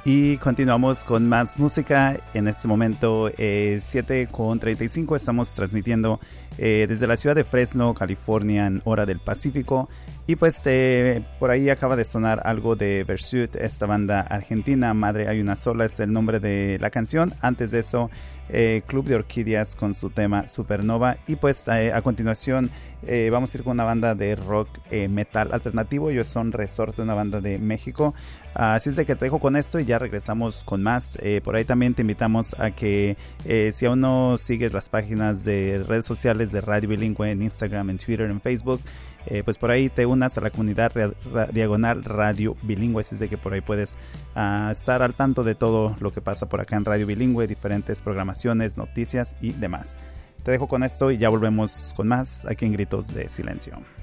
Y continuamos con más música. En este momento 7:35. Estamos transmitiendo desde la ciudad de Fresno, California, en hora del Pacífico. Y pues por ahí acaba de sonar algo de Versuit, esta banda argentina. Madre hay una sola es el nombre de la canción. Antes de eso, Club de Orquídeas con su tema Supernova. Y pues a continuación vamos a ir con una banda de rock metal alternativo. Ellos son Resorte, una banda de México. Así es de que te dejo con esto y ya regresamos con más. Por ahí también te invitamos a que si aún no sigues las páginas de redes sociales de Radio Bilingüe en Instagram, en Twitter, en Facebook, pues por ahí te unas a la comunidad diagonal Radio Bilingüe. Así es de que por ahí puedes estar al tanto de todo lo que pasa por acá en Radio Bilingüe, diferentes programaciones, noticias y demás. Te dejo con esto y ya volvemos con más aquí en Gritos de Silencio.